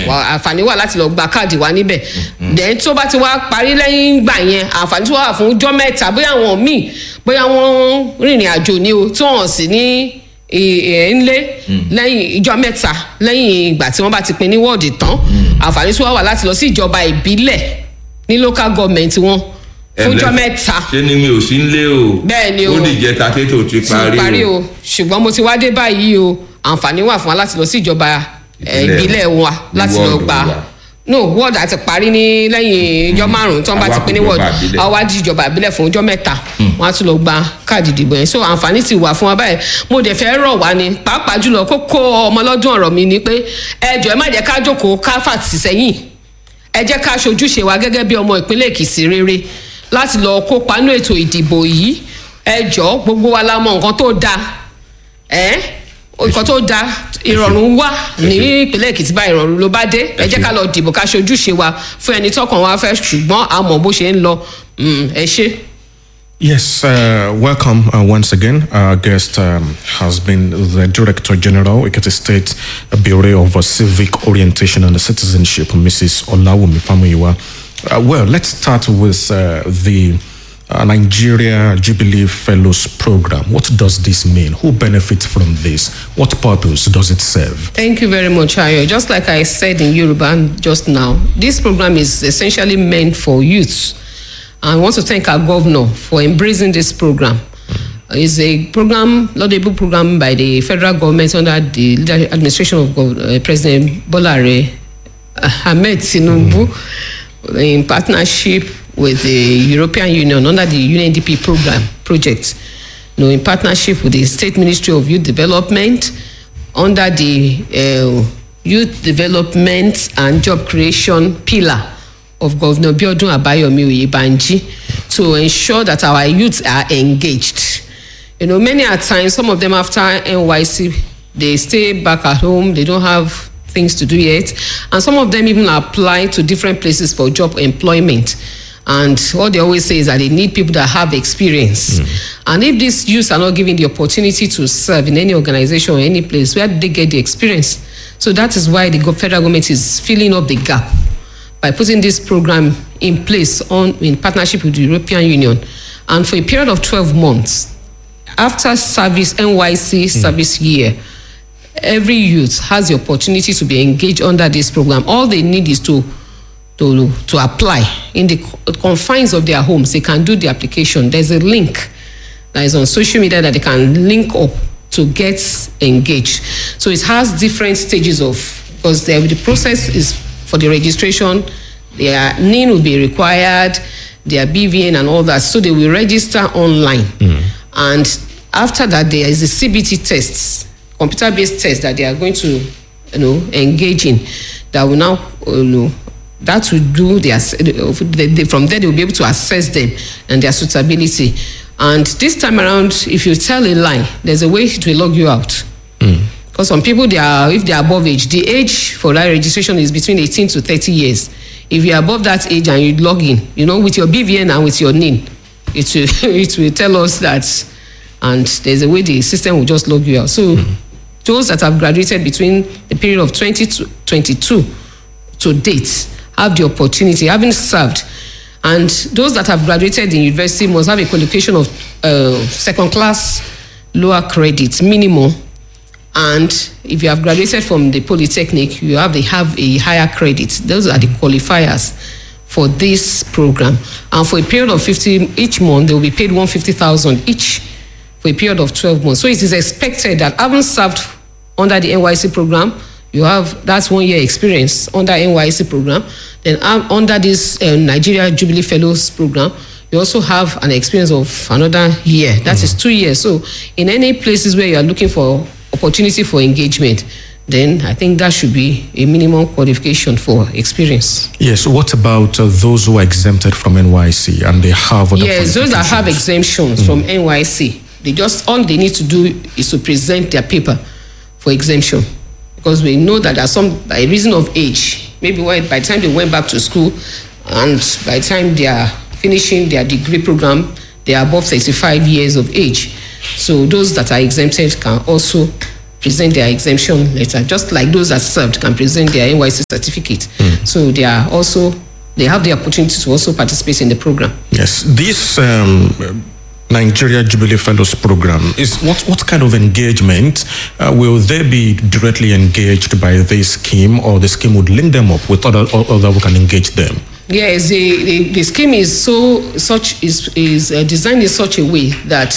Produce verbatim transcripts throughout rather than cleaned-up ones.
àǹfààní wà láti lọ gba káàdì wa níbẹ̀ then tó bá ti wá parí lẹ́yìn ìgbà yẹn àǹfààní tó wà fún ọjọ́ mẹ́ta bóyá àwọn míì bóyá wọ́n rìnrìn àjò ni o tí wọ́n sì ní nlé lẹ́yìn ìjọ mẹ́ta lẹ́yìn ìgbà tí wọ́n bá ti pín ní wọ́ọ̀dì tán àǹfààní tó wà láti lọ sí ìjọba ìbílẹ̀ ní local government wọn fúnjọ́ mẹ́ta. ṣé ni mi ò sí ń lé o. bẹ́ẹ̀ ni o ó dìjẹ́ ta tètò ti parí o. ti parí o ṣùgbọ́n mo ti wá dé báyìí o àǹfààní wà fún wa láti lọ sí ìjọba ìbílẹ̀ wa láti lọ gba no wọ́ọ̀dù àti parí ní lẹ́yìn ìjọ márùn-ún tí wọ́n bá ti pín ní wọ́ọ̀dù àwa di ìjọba ìbílẹ̀ fún ọjọ́ mẹ́ta wọ́n á tún lọ gba káàdì ìdìbò yẹn so àǹfààní ti wà fún wa báyìí mo dẹ̀ fẹ́ rọ̀ wá ni pàápàá jùlọ kókó ọmọlọ́dún ọ̀rọ̀ mi ni pé ẹ jọ̀ọ́ ẹ má jẹ́ ká jókòó ká fàtì sẹ́yìn ẹ jẹ́ ká ṣojúṣe wa gẹ́gẹ́ bí ọmọ ìpínlẹ̀ Èkìtì rere láti lọ kópa nínú ètò ìdìbò yìí ẹ jọ̀ọ́ gbogbo wa la mọ̀ nǹkan tó dáa ẹ nǹkan tó dáa ìrọ̀rùn wà ní ìpínlẹ̀ Èkìtì bá ìrọ̀rùn ló bá dé ẹ jẹ́ ká lọ dìbò ká ṣojúṣe wa fún ẹni tọkàn wa fẹ́ ṣùgbọ́n a mọ̀ bó ṣe ń lọ ẹ ṣé. Yes, uh, welcome uh, once again. Our guest um, has been the Director General, Ekiti State Bureau of uh, Civic Orientation and Citizenship, Missus Olawumi Famuyiwa. Uh, well, let's start with uh, the uh, Nigeria Jubilee Fellows Program. What does this mean? Who benefits from this? What purpose does it serve? Thank you very much, Ayo. Just like I said in Yoruba just now, this program is essentially meant for youths. I want to thank our governor for embracing this program. It's a program, laudable program by the federal government under the administration of uh, President Bola Ahmed Tinubu mm. in partnership with the European Union under the U N D P program project. You know, in partnership with the State Ministry of Youth Development under the uh, Youth Development and Job Creation pillar of Governor Biodun Abayomi Oyebanji to ensure that our youths are engaged. You know, many a times, some of them after N Y C, they stay back at home, they don't have things to do yet, and some of them even apply to different places for job employment. And what they always say is that they need people that have experience. Mm. And if these youths are not given the opportunity to serve in any organization or any place, where do they get the experience? So that is why the federal government is filling up the gap by putting this program in place on, in partnership with the European Union. And for a period of twelve months, after service, N Y C mm. service year, every youth has the opportunity to be engaged under this program. All they need is to, to, to apply in the confines of their homes. They can do the application. There's a link that is on social media that they can link up to get engaged. So it has different stages of, because the, the process is for the registration, their N I N will be required, their B V N and all that. So they will register online. Mm. And after that, there is a C B T test, computer-based test that they are going to, you know, engage in. That will now, you know, that will do their, from there they will be able to assess them and their suitability. And this time around, if you tell a lie, there's a way it will log you out. Mm. Because some people, they are, if they are above age, the age for that registration is between eighteen to thirty years. If you are above that age and you log in, you know, with your B V N and with your N I N, it will, it will tell us that, and there's a way the system will just log you out. So mm. those that have graduated between the period of twenty twenty-two to date have the opportunity, having served. And those that have graduated in university must have a qualification of uh, second class, lower credit, minimum. And if you have graduated from the Polytechnic, you have, they have a higher credit. Those are the qualifiers for this program. And for a period of fifty, each month, they will be paid one hundred fifty thousand each for a period of twelve months. So it is expected that having served under the N Y C program, you have, that's one year experience under N Y C program. Then um, under this uh, Nigeria Jubilee Fellows program, you also have an experience of another year. That mm-hmm. is two years. So in any places where you are looking for opportunity for engagement, then I think that should be a minimum qualification for experience. Yes, what about uh, those who are exempted from N Y C and they have other Yes, those that have exemptions mm. from N Y C, they just, all they need to do is to present their paper for exemption. Because we know that there's some, by reason of age, maybe when, by the time they went back to school and by the time they are finishing their degree program, they are above thirty-five years of age. So those that are exempted can also present their exemption letter, just like those that served can present their N Y S C certificate. Mm. So they are also, they have the opportunity to also participate in the program. Yes, this um, Nigeria Jubilee Fellows program is what what kind of engagement uh, will they be directly engaged by this scheme, or the scheme would link them up with other other who can engage them? Yes, the, the, the scheme is so such is is uh, designed in such a way that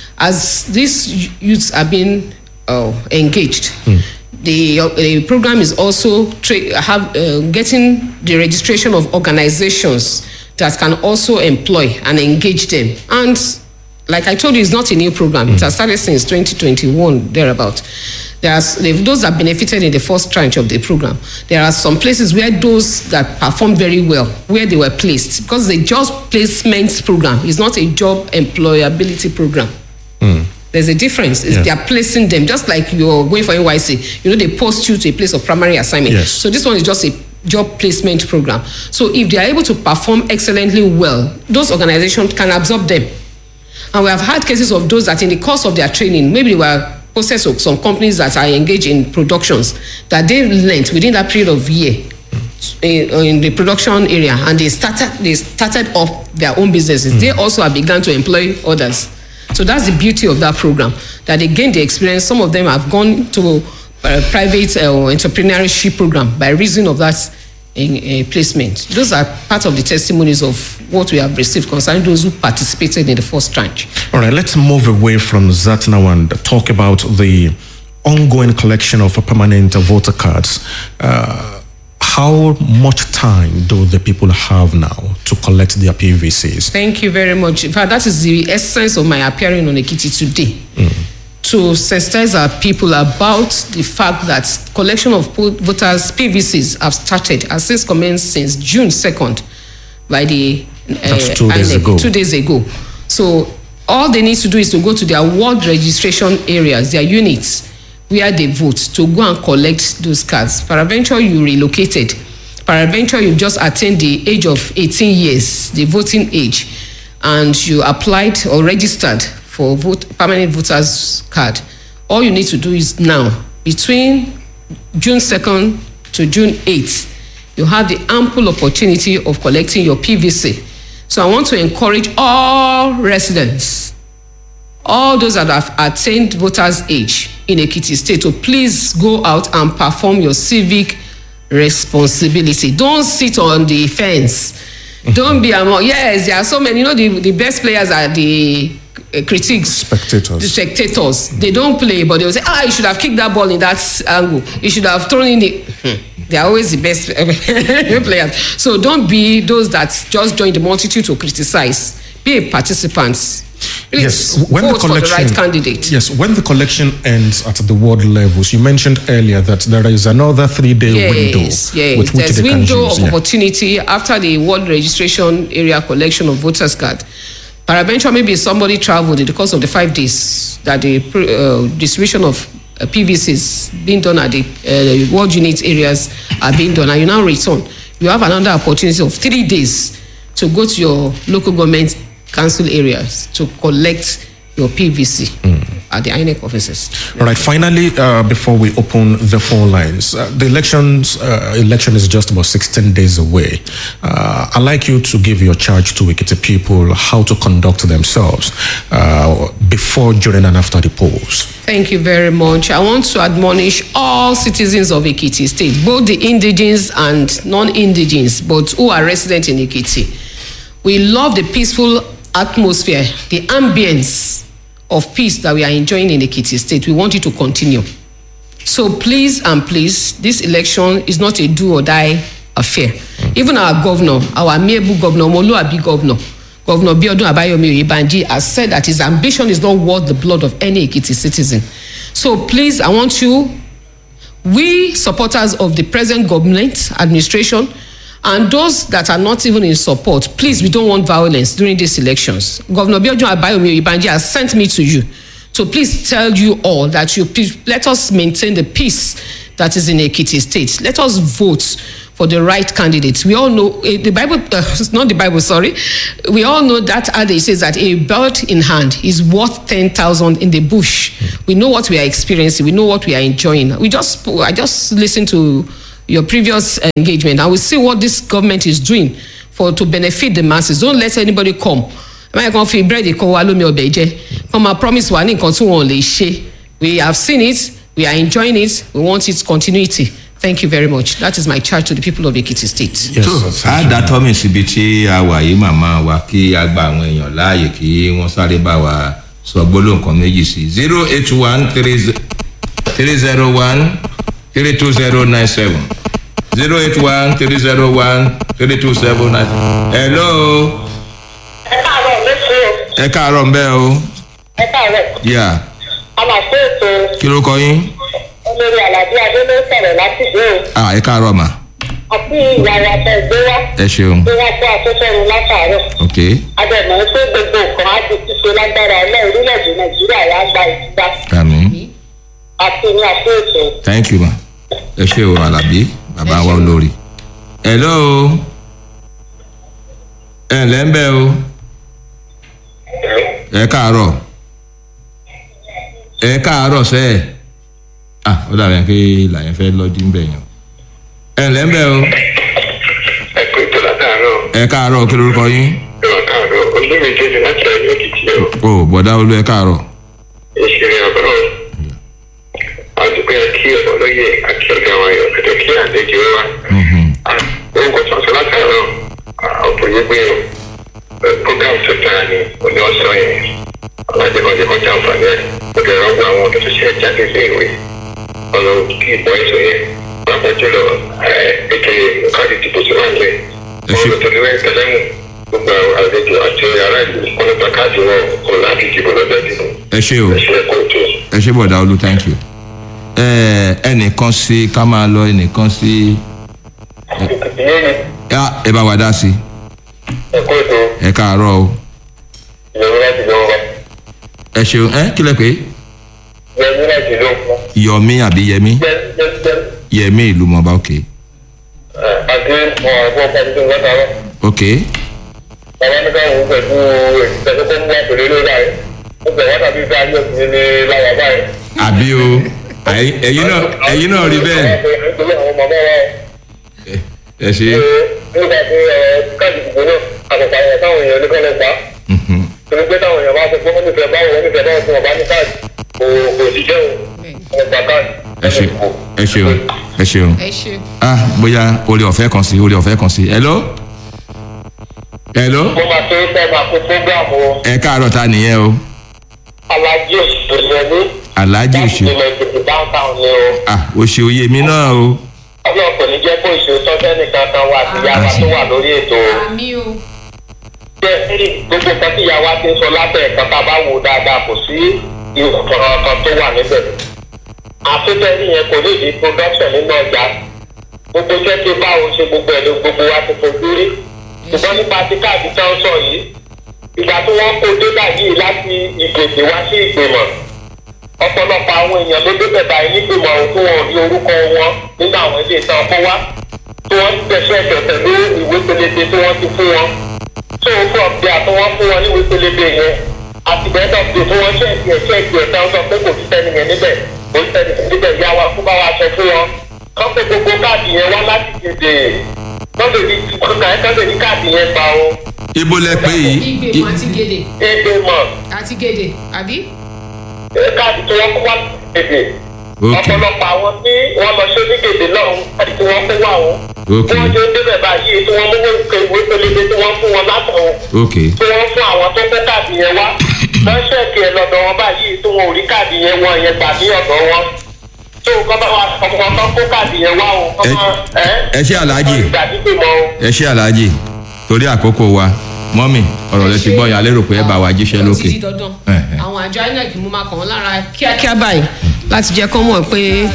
as these youths are being uh, engaged, hmm. the, uh, the program is also tra- have uh, getting the registration of organizations that can also employ and engage them. And like I told you, it's not a new program. Mm. It has started since twenty twenty-one, thereabout. There are those that benefited in the first tranche of the program. There are some places where those that performed very well, where they were placed, because the job placement program is not a job employability program. Mm. There's a difference. Yeah. They are placing them, just like you're going for N Y C. You know, they post you to a place of primary assignment. Yes. So this one is just a job placement program. So if they are able to perform excellently well, those organizations can absorb them. And we have had cases of those that in the course of their training, maybe they were process of some companies that are engaged in productions, that they learned within that period of year in, in the production area, and they started they started up their own businesses. Mm. They also have begun to employ others. So that's the beauty of that program, that they gain the experience. Some of them have gone to a private uh, entrepreneurship program by reason of that in a placement. Those are part of the testimonies of what we have received concerning those who participated in the first tranche. All right, let's move away from that now and talk about the ongoing collection of permanent voter cards. Uh, how much time do the people have now to collect their P V Cs? Thank you very much. In fact, that is the essence of my appearing on Ekiti today. Mm. To sensitize our people about the fact that collection of voters' P V Cs have started, has since commenced since June second by the uh, That's two days I N E C, ago. Two days ago. So all they need to do is to go to their ward registration areas, their units, where they vote, to go and collect those cards. Peradventure, you relocated. Peradventure, you just attained the age of eighteen years, the voting age, and you applied or registered for vote, permanent voters card. All you need to do is now, between June second to June eighth, you have the ample opportunity of collecting your P V C. So I want to encourage all residents, all those that have attained voters age in Ekiti State, to please go out and perform your civic responsibility. Don't sit on the fence. Don't be among, yes, there are so many, you know, the, the best players are the uh, critics. Spectators. The spectators. Mm. They don't play, but they'll say, ah, you should have kicked that ball in that angle. You should have thrown in it. Hmm. They are always the best players. So don't be those that just join the multitude to criticize. Be a participant. Please yes, when vote the collection, for the right candidate. Yes, when the collection ends at the ward levels, you mentioned earlier that there is another three-day yes, window. Yes, with which there's they window can use, of yeah. opportunity after the ward registration area collection of voters card. Peradventure, maybe somebody traveled in the course of the five days that the uh, distribution of uh, P V Cs being done at the uh, ward unit areas are being done, and you now return. You have another opportunity of three days to go to your local government council areas to collect your P V C mm. at the I N E C offices. All right. Finally, uh, before we open the phone lines, uh, the elections uh, election is just about sixteen days away. Uh, I'd like you to give your charge to Ekiti people how to conduct themselves uh, before, during, and after the polls. Thank you very much. I want to admonish all citizens of Ekiti State, both the indigenes and non-indigenes, but who are resident in Ekiti. We love the peaceful atmosphere, the ambience of peace that we are enjoying in Ekiti State. We want you to continue. So please and please, this election is not a do or die affair. Mm. Even our governor, our amiable governor, Omoluabi governor, Governor Biodun Abayomi Oyebanji, has said that his ambition is not worth the blood of any Ekiti citizen. So please, I want you, we supporters of the present government administration, and those that are not even in support, please, we don't want violence during these elections. Governor Biodun Abayomi Oyebanji has sent me to you to please tell you all that you please let us maintain the peace that is in Ekiti State. Let us vote for the right candidates. We all know uh, the Bible, uh, not the Bible, sorry. We all know that adage says that a bird in hand is worth ten thousand in the bush. We know what we are experiencing. We know what we are enjoying. We just, I just listened to your previous engagement, and we see what this government is doing for to benefit the masses. Don't let anybody come. Come and promise one in we have seen it. We are enjoying it. We want its continuity. Thank you very much. That is my charge to the people of Ekiti State. Yes. A dá tọ́mì síbi tí a wà yìí màmá wa kí a gba àwọn èèyàn láàyè kí wọ́n sáré bá wa sọ gbólóhùn kan méjì sí. zero eight one three zero one three two zero nine seven zero eight one three zero one three two seven nine seven. Hello. Ẹ káàárọ̀ mbẹ́ o. Ẹ káàárọ̀. Yeah. A máa ṣe ètò. Kí ló kọ yín? Olórí Àlàbí Adé ló sọ̀rọ̀ láti dé o. Ah, ẹ káàárọ̀ mà. Àti ìyàwó àtẹ ìgbé wá. Ẹ ṣeun. Bí wọ́n fún àtúnṣẹ́run látàárọ̀. Ok. Adẹ̀mọ̀ pé gbogbo nǹkan á di ṣíṣe lágbára ọlọ́ orílẹ̀-èdè Nàìjíríà yà gba ìtura. Àmín. Àti ní àti ètò. Thank you ma. Ẹ ṣe o Àlàbí, bàbá wa olórí. Hello. Ẹ ǹlẹ́ ń bẹ́ o. Ẹ káàárọ̀. Ẹ káàárọ̀ sẹ́ ẹ̀. Ah, ó dàbí ẹni pé làyẹn fẹ́ lọ́jú ń bẹ̀ yàn. Ẹ ǹlẹ́ ń bẹ́ o. Ẹ kú ètò látàárọ̀. Ẹ káàárọ̀ kí lorúkọ yín? Ẹ wà káàárọ̀. Olúmídé ni láti ọjọ́ Èkìtì o. O bọ̀dá olú ẹ káàárọ̀. Ìṣeré ọ̀bọ̀rọ̀. Àdúgbò ẹ kí ọlọ́yẹ àti ọ̀gá wa yọ kẹ̀kẹ́ kí àlejò wa. Orúkọ tó ń sọ látàárọ̀ ọ̀pọ̀ yẹn gbé o. Program tó tàn ní òní ọ̀sán yẹn. Ọ̀làjẹ̀kọ̀jẹ̀ kọjá àǹfààní ẹ̀. Ó kẹ̀rọ ọgbà àwọn ọ̀dọ́ tó ṣe jáde sí ìwé. Ọ̀nà kí ìbọn ẹ̀sọ̀ yẹn. Pàápàá jùlọ ètò káàdì ìdìbò tó wà nílẹ̀. Ọ̀rọ̀ tó ní wẹ́n tẹ́lẹ̀ mú gbogbo àlejò àti ará ìlú kọ́lọ́pàá káàdì wọn kò láti dìbò lọ́dọ̀ dìbò. Ẹ ṣe o. Ẹ ṣe ẹ̀kọ́ ètò. Ẹ ṣe bọ̀dá olú thank you. Ẹnìkan sí ká máa lọ ẹnìkan sí. Ẹ bá wa dá sí. Ẹ̀kọ́ ètò. Ẹ káàárọ̀ o. Ìyẹ̀wò láti lọ́wọ́ wa. Ẹ ṣeun ẹ kílẹ̀ pé. Ìyẹ̀wò láti lọ́wọ́ wa. Yọ̀mí àbí Yẹmí? Yẹmí ìlú mọ̀ọ́bá òkè. Àti wọn àgbọ̀ pàdé tó ń gbàtà wá. Ok. Bàbá ní káwọn ò pẹ̀lú ìtẹ́kọ́ tó ń wá pẹ̀lú lórí báyìí. Ó bẹ̀rẹ̀ wá tàbí ìfẹ́ ayé òsì ní láwà báyìí. Àbí o ẹ̀yin náà ẹ̀yin náà rí bẹ́ẹ̀. Nítorí àwọn màmá wa. Ẹ ṣe. Nígbà tí káàdì ìdìbò náà àpapọ̀ àwọn táwọn èèyàn ní kọ́ lọ gbà. Torí pé táwọn èèyàn bá sọ pé wọ́n nífẹ̀ẹ́ báwọn wọ́n nífẹ̀ẹ́ báwọn tí wọ́n bá ní káàdì kò kò sí jẹun ọgbà káàdì. Ẹ ṣe ẹ ṣeun ẹ ṣeun. Ẹ ṣe. Ah bóyá orí ọ̀fẹ́ kan sí orí ọ̀fẹ́ kan sí. Hello. Hello. Mo máa ṣe é fẹ́ máa kó fúgàmù Ẹ káàárọ̀ ta nìyẹn o. Alájí òṣèlú ní. Alájí òṣè. Láti ilẹ̀ Èkìtì downtown ni o. Ah òṣè oyè mi náà o. Ọlọ́run kò ní jẹ́ kó ìṣe sọ́jẹ́ nìkan kan wà sí yàrá tó wà lórí ètò. Àmì o. Jẹ́ gbogbo nǹkan tí ìyàwó ti ń sọ lábẹ́ ẹ̀ka tá a bá wò dáadáa kò sí ìwòsàn kan tó wà níbẹ̀. Àfẹ́fẹ́ yẹn kò ní ìdí production nínú ọjà. Gbogbo iṣẹ́ tí báwo ṣe gbogbo ẹ̀dùn gbogbo wa ti fojú rí. Ṣùgbọ́n nípa ti káàdì tó ń sọ yìí, ìgbà tí wọ́n kó débà yìí láti ìgbèdè wá sí ìgbìmọ̀. Ọ̀pọ̀lọpọ̀ àwọn èèyàn ló débẹ̀ báyìí nígbìmọ̀ ohun tí wọ́n rí orúkọ wọn nínú àwọn ilé ìtàn kó wá. Tí wọ́n ti tẹ̀sẹ̀ ẹ̀sẹ̀ pẹ̀lú ìwé pélébé tí wọ́n ti fún wọn. Tó o fún ọ̀bẹ àti wọ́n fún wọn ní ìwé pélébé yẹn. Àti bẹ́ẹ̀ náà pé tí wọ́n ṣẹ̀kì ẹ̀ ṣẹ̀kì ẹ̀ táwọn sọ pé kò sí sẹ́ni yẹn níbẹ̀. Kò sí sẹ́ni níbẹ̀ yá wa kó bá wa sọ fún wọn. Kọ́ pé gbogbo káàdì yẹn wá láti dèdè. Kọ́ńtò ní kọ́ńtò ní káàdì yẹn gbà o. Ibo lẹ pé yìí. Ìgbèmọ̀ àti gèdè. Ìgbìmọ̀. Àti gèdè, àbí? Káàdì tí wọ́n kó wá gèdè. Ọ̀pọ̀lọpọ̀ àwọn tí wọ́n lọ ṣe ní gèdè lọ́hùn káàdì tí wọ́n kó wá wọn. Tí wọ́n ṣe débẹ̀ báyìí tí wọ́n mú ìwé pélébé tí wọ́n fún wọn látọ̀hún. Tí wọ́n fún àwọn tó kó káàdì yẹn wá. Lọ́sẹ̀kì ẹ̀ lọ́dọ̀ wọn báyìí tí wọn ò rí káàdì yẹn wọn yẹn gbà ní ọ̀dọ̀ wọn. Tó kọ́ bá wa ọmọ kan kó káàdì yẹn wá o. Ẹ ṣé Alhaji. Ẹ ṣé Alhaji. Torí àkókò wa mọ́mì ọ̀rọ̀ lẹ ti gbọ́ yà lérò pé ẹ bá wa jíṣẹ́ lókè. Ó ti di dandan. Àwọn àjọ I N E C mú máa kàn wọ́n lára kíákíá báyìí láti jẹ́ kó mọ̀ pé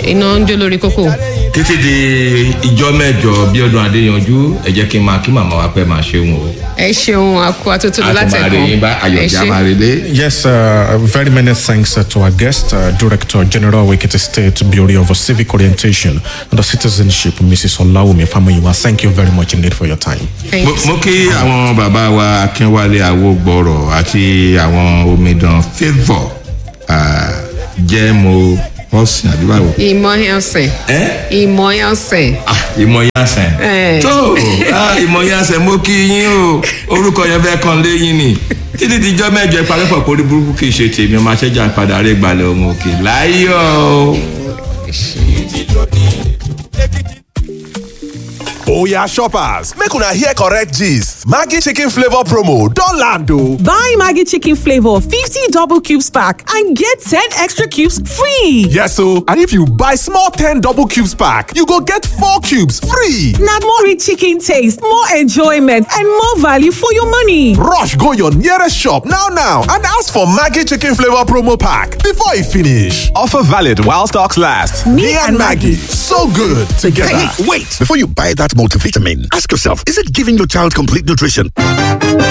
iná ń jó lórí kókó. títí di ìjọ mẹ́jọ Bíọ́dún Adéyanjú ẹ jẹ́ kí n máa kí màmá wa pẹ́ máa ṣeun o. ẹ ṣeun àkó àtúntò láti ẹ̀kọ́. Yes, uh, very many thanks uh, to our guest, uh, Director General Ekiti State Bureau of Civic Orientation and the Citizenship, Missus Olawumi Famuyiwa. Thank you very much indeed for your time. Mo kí àwọn bàbá wa Akínwálé Awógbọ̀rọ̀ àti àwọn omidan Favour jẹ́ mo ọ̀sìn àbí báwo. ìmọ̀ yánṣẹ́. ìmọ̀ yánṣẹ́. ìmọ̀ yánṣẹ́. tó ìmọ̀ yánṣẹ́ mo kí yín o orúkọ yẹn fẹ́ kàn léyìn ni títí dijọ́ mẹ́jọ ìpàdépọ̀ kórí burúkú kì í ṣe tèmi ọmọ aṣẹ́jà padà rẹ̀ gbalẹ̀ ọmọ òkè láyọ̀. Oya shoppers, make una hear correct gist. Maggi chicken flavor promo don land o. Buy Maggi chicken flavor fifty double cubes pack and get ten extra cubes free. Yes o, and if you buy small ten double cubes pack, you go get four cubes free. Na more rich chicken taste, more enjoyment and more value for your money. Rush go your nearest shop now now and ask for Maggi chicken flavor promo pack before e finish. Offer valid while stocks last. Me and Maggi, so good together. Hey, wait! Before you buy that multivitamin, ask yourself, is it giving your child complete nutrition?